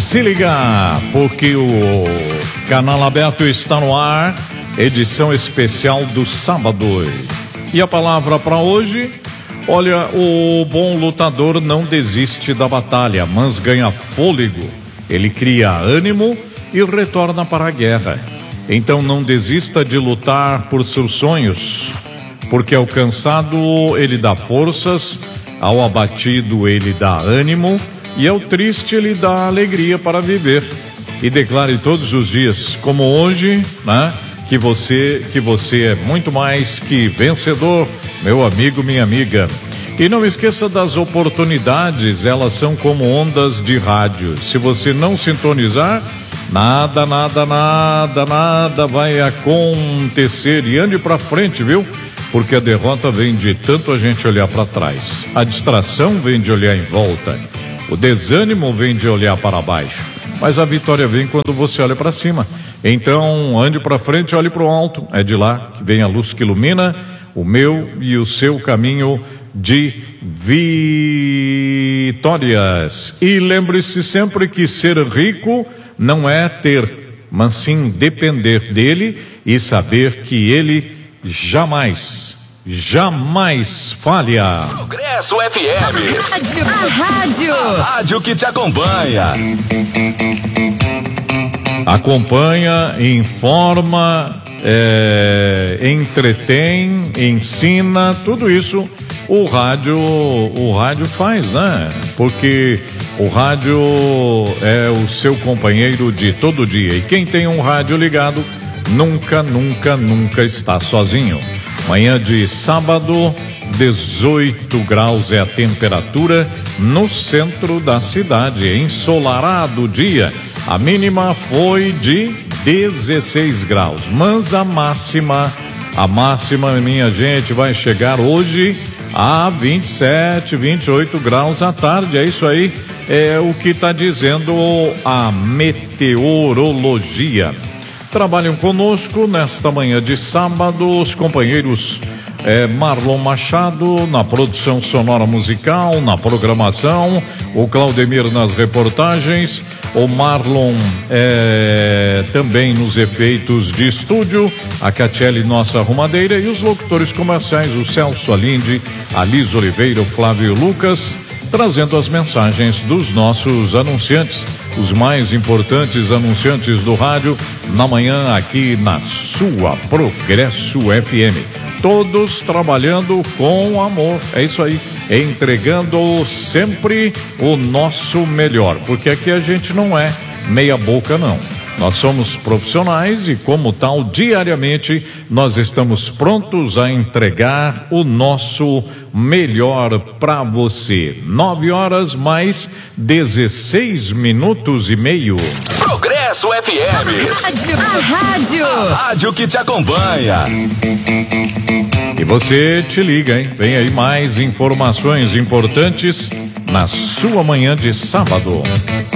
Se ligar, porque o Canal Aberto está no ar, edição especial do sábado. E a palavra para hoje, olha, o bom lutador não desiste da batalha, mas ganha fôlego. Ele cria ânimo e retorna para a guerra. Então não desista de lutar por seus sonhos, porque ao cansado ele dá forças, ao abatido ele dá ânimo e ao triste ele dá alegria para viver. E declare todos os dias, como hoje, né, que você é muito mais que vencedor, meu amigo, minha amiga. E não esqueça das oportunidades, elas são como ondas de rádio. Se você não sintonizar, nada vai acontecer. E ande pra frente, viu? Porque a derrota vem de tanto a gente olhar para trás. A distração vem de olhar em volta. O desânimo vem de olhar para baixo. Mas a vitória vem quando você olha para cima. Então, ande para frente, olhe para o alto. É de lá que vem a luz que ilumina o meu e o seu caminho de vitórias. E lembre-se sempre que ser rico não é ter, mas sim depender dele e saber que ele jamais falha. Progresso FM. A rádio que te acompanha. Acompanha, informa, entretém, ensina, tudo isso o rádio faz, né? Porque o rádio é o seu companheiro de todo dia. E quem tem um rádio ligado nunca está sozinho. Manhã de sábado, 18 graus é a temperatura no centro da cidade. Ensolarado o dia. A mínima foi de 16 graus. Mas a máxima, minha gente, vai chegar hoje a 27, 28 graus à tarde. É isso aí, é o que está dizendo a meteorologia. Trabalham conosco nesta manhã de sábado os companheiros Marlon Machado na produção sonora musical, na programação, o Claudemir nas reportagens, o Marlon também nos efeitos de estúdio, a Catiele nossa arrumadeira e os locutores comerciais, o Celso Alinde, a Liz Oliveira, o Flávio Lucas, trazendo as mensagens dos nossos anunciantes, os mais importantes anunciantes do rádio, na manhã aqui na sua Progresso FM. Todos trabalhando com amor, é isso aí, entregando sempre o nosso melhor, porque aqui a gente não é meia boca não. Nós somos profissionais e, como tal, diariamente nós estamos prontos a entregar o nosso melhor para você. 9 horas mais 16 minutos e meio. Progresso FM. A rádio que te acompanha. E você te liga, hein? Vem aí mais informações importantes na sua manhã de sábado.